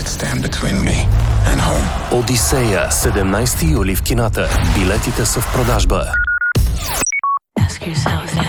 stand between me and home. Одиссея, 17 юли в кината. Билетите са в продажба. Ask yourself this.